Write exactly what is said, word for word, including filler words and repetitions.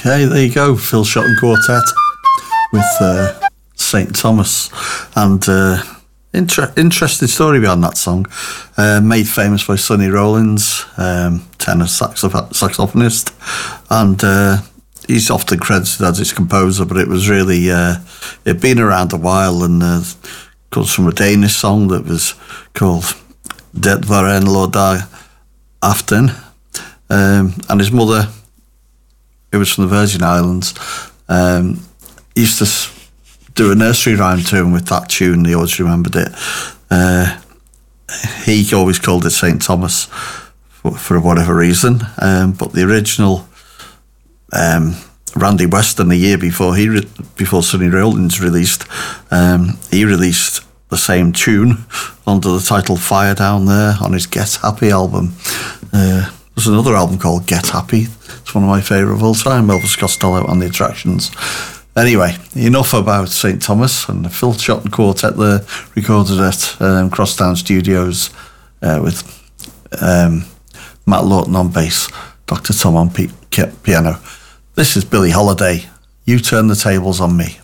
Okay, there you go. Phil Shotton Quartet with uh, Saint Thomas. And uh, inter- interesting story behind that song. Uh, made famous by Sonny Rollins, um, tenor saxoph- saxophonist. And uh, he's often credited as its composer, but it was really, uh, it'd been around a while, and uh, it comes from a Danish song that was called Det var en lørdag aften. Um, and his mother, who was from the Virgin Islands, um, used to s- do a nursery rhyme to him with that tune. He always remembered it. Uh, he always called it Saint Thomas for, for whatever reason. Um, but the original um, Randy Weston, a year before he re- before Sonny Rollins released, um, he released the same tune under the title Fire Down There on his Get Happy album. Uh, there's another album called Get Happy. It's one of my favourite of all time, Elvis Costello and the Attractions. Anyway, enough about Saint Thomas, and the Phil Shotton Quartet there, recorded at um, Crosstown Studios uh, with um, Matt Lawton on bass, Doctor Tom on p- piano. This is Billie Holiday, You Turn the Tables on Me.